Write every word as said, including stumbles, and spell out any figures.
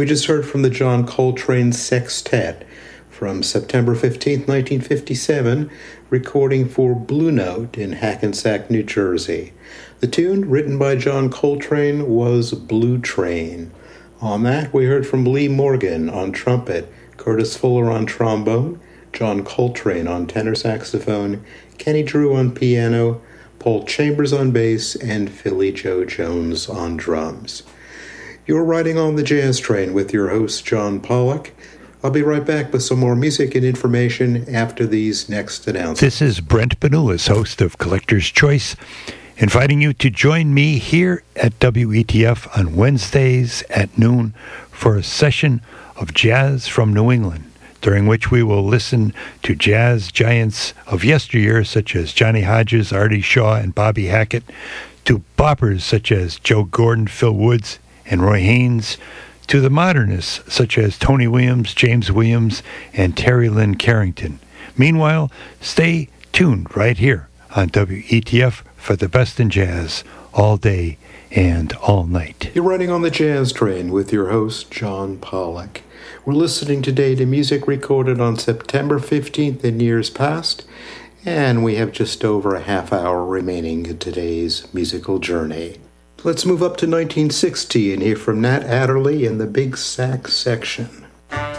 We just heard from the John Coltrane Sextet from September fifteenth, nineteen fifty-seven, recording for Blue Note in Hackensack, New Jersey. The tune, written by John Coltrane, was Blue Train. On that, we heard from Lee Morgan on trumpet, Curtis Fuller on trombone, John Coltrane on tenor saxophone, Kenny Drew on piano, Paul Chambers on bass, and Philly Joe Jones on drums. You're riding on the Jazz Train with your host, John Pollock. I'll be right back with some more music and information after these next announcements. This is Brent Benulis, host of Collector's Choice, inviting you to join me here at W E T F on Wednesdays at noon for a session of jazz from New England, during which we will listen to jazz giants of yesteryear such as Johnny Hodges, Artie Shaw, and Bobby Hackett, to boppers such as Joe Gordon, Phil Woods, and Roy Haynes, to the modernists such as Tony Williams, James Williams, and Terry Lynn Carrington. Meanwhile, stay tuned right here on W E T F for the best in jazz all day and all night. You're riding on the Jazz Train with your host, John Pollock. We're listening today to music recorded on September fifteenth in years past, and we have just over a half hour remaining in today's musical journey. Let's move up to nineteen sixty and hear from Nat Adderley in the Big Sax section.